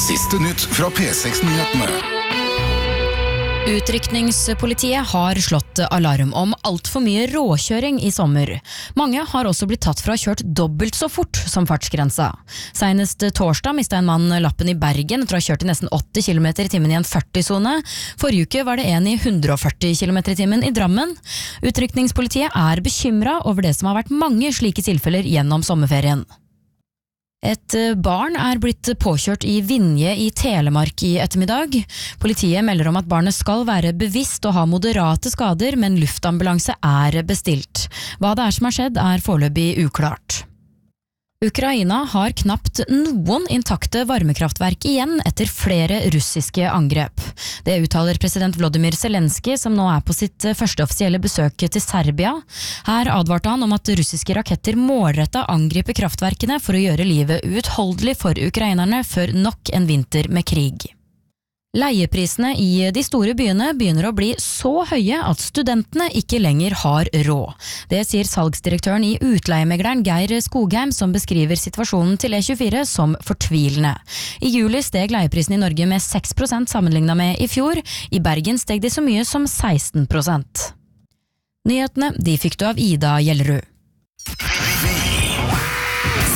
Siste nytt fra P6-nyhetene. Utrykningspolitiet har slått alarm om alt for mye råkjøring i sommer. Mange har også blitt tatt for å ha kjørt dobbelt så fort som fartsgrensa. Senest torsdag mistet en mann lappen i Bergen etter å ha kjørt i nesten 80 km i timen i en 40-zone. Forrige uke var det en i 140 km i timen i Drammen. Utrykningspolitiet er bekymret over det som har vært mange slike tilfeller gjennom sommerferien. Et barn er blitt påkjørt i Vinje i Telemark i ettermiddag. Politiet melder om at barnet skal være bevisst og ha moderate skader, men luftambulanse er bestilt. Hva det er som har skjedd er foreløpig uklart. Ukraina har knapt noen intakte varmekraftverk igjen etter flere russiske angrep. Det uttaler president Volodymyr Zelensky, som nå er på sitt første offisielle besøk til Serbia. Her advarte han om at russiske raketter målrettet angriper kraftverkene for å gjøre livet uutholdelig for ukrainerne før nok en vinter med krig. Leieprisene i de store byene begynner å bli så høye at studentene ikke lenger har råd. Det sier salgsdirektøren i utleiemegleren Geir Skogheim, som beskriver situasjonen til E24 som fortvilende. I juli steg leieprisen i Norge med 6% sammenlignet med i fjor. I Bergen steg de så mye som 16%. Nyhetene de fikk du av Ida Gjellerud.